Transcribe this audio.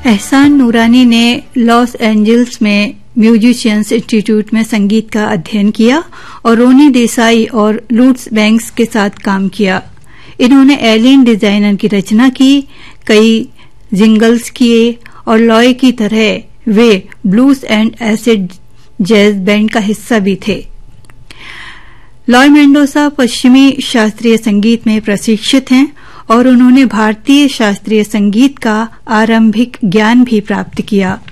एहसान नूरानी ने लॉस एंजल्स में म्यूजिशियंस इंस्टीट्यूट में संगीत का अध्ययन किया और रोनी देसाई और लूट्स बैंक्स के साथ काम किया। इन्होंने एलियन डिजाइनर की रचना की, कई जिंगल्स किए और लॉय की तरह वे blues and acid jazz band का हिस्सा भी थे। लॉय मेंडोजा पश्चिमी शास्त्रीय संगीत में प्रशिक्षित हैं और उन्होंने भारतीय शास्त्रीय संगीत का आरंभिक ज्ञान भी प्राप्त किया।